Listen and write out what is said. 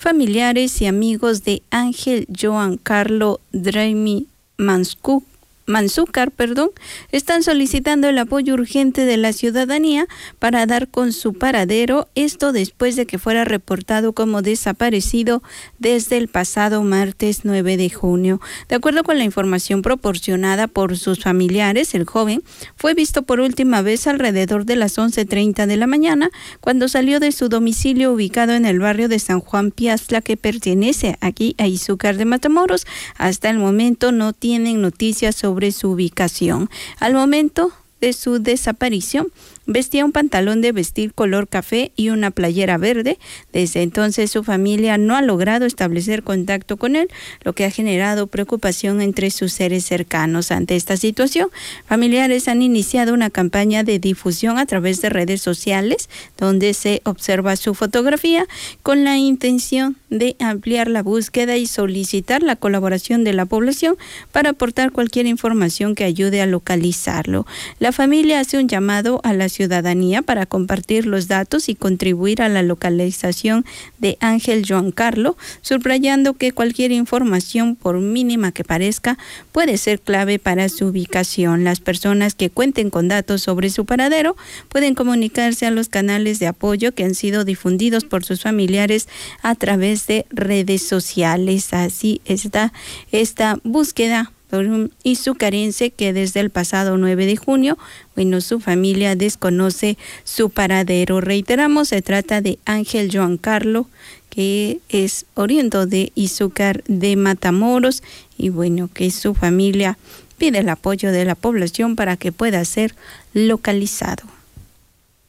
familiares y amigos de Ángel Joan Carlo Draimi Manzúcar, están solicitando el apoyo urgente de la ciudadanía para dar con su paradero, esto después de que fuera reportado como desaparecido desde el pasado martes 9 de junio. De acuerdo con la información proporcionada por sus familiares, el joven fue visto por última vez alrededor de las 11:30 de la mañana, cuando salió de su domicilio ubicado en el barrio de San Juan Piazla, que pertenece aquí a Izúcar de Matamoros. Hasta el momento no tienen noticias sobre su ubicación. Al momento de su desaparición, vestía un pantalón de vestir color café y una playera verde. Desde entonces su familia no ha logrado establecer contacto con él, lo que ha generado preocupación entre sus seres cercanos. Ante esta situación, familiares han iniciado una campaña de difusión a través de redes sociales, donde se observa su fotografía con la intención de ampliar la búsqueda y solicitar la colaboración de la población para aportar cualquier información que ayude a localizarlo. La familia hace un llamado a la ciudadanía para compartir los datos y contribuir a la localización de Ángel Joan Carlo, subrayando que cualquier información, por mínima que parezca, puede ser clave para su ubicación. Las personas que cuenten con datos sobre su paradero pueden comunicarse a los canales de apoyo que han sido difundidos por sus familiares a través de redes sociales. Así está esta búsqueda por un izucarense que desde el pasado 9 de junio, su familia desconoce su paradero. Reiteramos, se trata de Ángel Joan Carlo, que es oriundo de Izúcar de Matamoros, y que su familia pide el apoyo de la población para que pueda ser localizado.